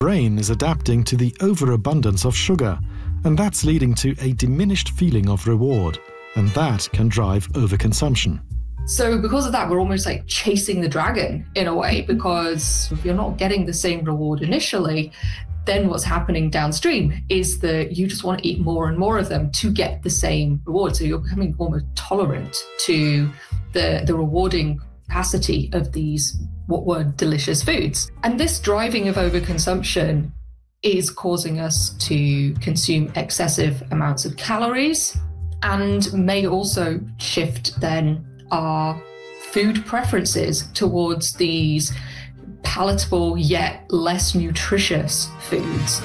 brain is adapting to the overabundance of sugar, and that's leading to a diminished feeling of reward, and that can drive overconsumption. So because of that, we're almost like chasing the dragon in a way, because if you're not getting the same reward initially, then what's happening downstream is that you just want to eat more and more of them to get the same reward. So you're becoming almost tolerant to the rewarding capacity of these what were delicious foods. And this driving of overconsumption is causing us to consume excessive amounts of calories and may also shift then our food preferences towards these palatable yet less nutritious foods.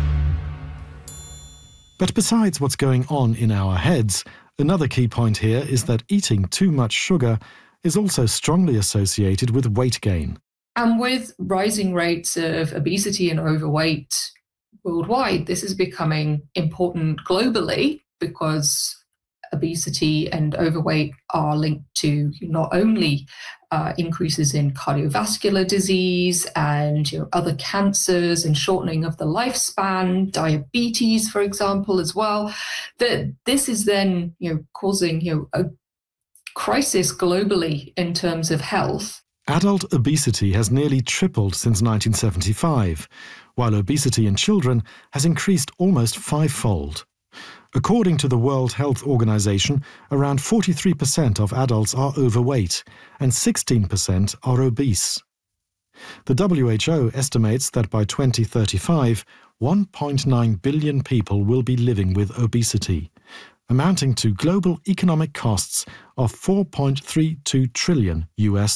But besides what's going on in our heads, another key point here is that eating too much sugar is also strongly associated with weight gain. And with rising rates of obesity and overweight worldwide, this is becoming important globally because obesity and overweight are linked to not only increases in cardiovascular disease and other cancers and shortening of the lifespan, diabetes, for example, as well. That this is then causing a crisis globally in terms of health. Adult obesity has nearly tripled since 1975, while obesity in children has increased almost fivefold. According to the World Health Organization, around 43% of adults are overweight and 16% are obese. The WHO estimates that by 2035, 1.9 billion people will be living with obesity, amounting to global economic costs of $4.32 trillion.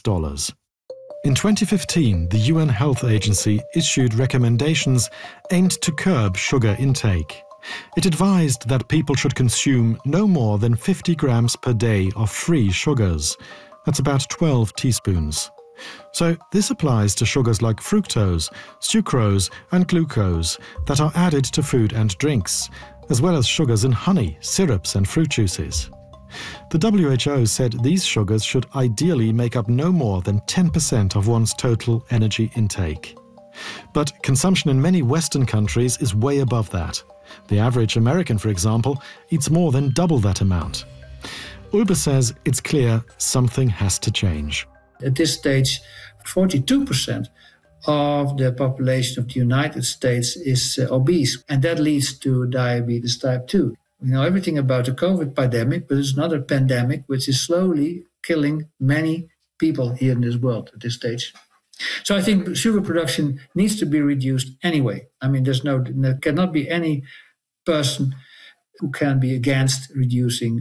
In 2015, the UN Health Agency issued recommendations aimed to curb sugar intake. It advised that people should consume no more than 50 grams per day of free sugars. That's about 12 teaspoons. So this applies to sugars like fructose, sucrose and glucose that are added to food and drinks, as well as sugars in honey, syrups and fruit juices. The WHO said these sugars should ideally make up no more than 10% of one's total energy intake. But consumption in many Western countries is way above that. The average American, for example, eats more than double that amount. Ulbe says it's clear something has to change. At this stage, 42% of the population of the United States is obese, and that leads to diabetes type 2. We know everything about the COVID pandemic, but it's another pandemic which is slowly killing many people here in this world at this stage. So I think sugar production needs to be reduced anyway. I mean, there cannot be any person who can be against reducing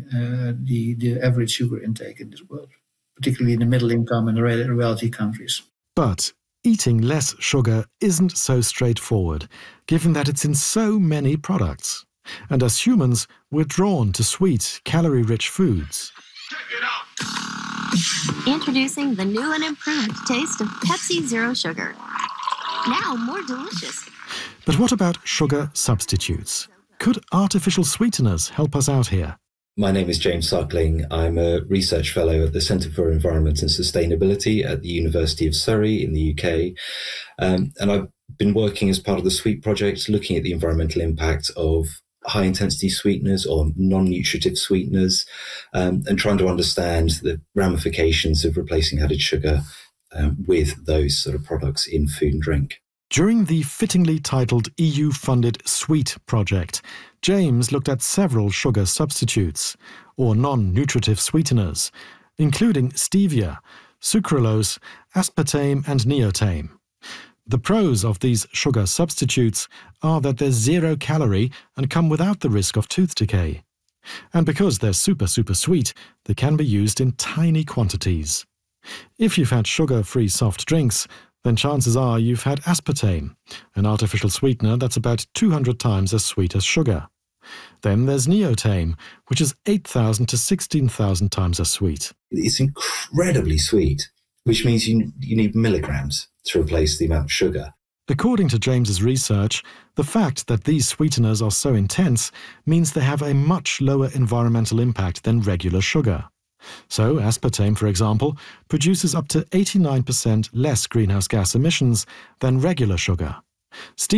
the average sugar intake in this world, particularly in the middle income and the wealthy countries. But eating less sugar isn't so straightforward, given that it's in so many products. And as humans, we're drawn to sweet, calorie-rich foods. Check it out. Introducing the new and improved taste of Pepsi Zero Sugar. Now more delicious. But what about sugar substitutes? Could artificial sweeteners help us out here? My name is James Suckling. I'm a research fellow at the Centre for Environment and Sustainability at the University of Surrey in the UK. And I've been working as part of the SWEET project, looking at the environmental impact of high-intensity sweeteners or non-nutritive sweeteners, and trying to understand the ramifications of replacing added sugar with those sort of products in food and drink. During the fittingly titled EU-funded SWEET project, James looked at several sugar substitutes, or non-nutritive sweeteners, including stevia, sucralose, aspartame and neotame. The pros of these sugar substitutes are that they're 0 calorie and come without the risk of tooth decay. And because they're super sweet, they can be used in tiny quantities. If you've had sugar-free soft drinks, then chances are you've had aspartame, an artificial sweetener that's about 200 times as sweet as sugar. Then there's neotame, which is 8,000 to 16,000 times as sweet. It's incredibly sweet, which means you need milligrams to replace the amount of sugar. According to James's research, the fact that these sweeteners are so intense means they have a much lower environmental impact than regular sugar. So aspartame, for example, produces up to 89% less greenhouse gas emissions than regular sugar. Steve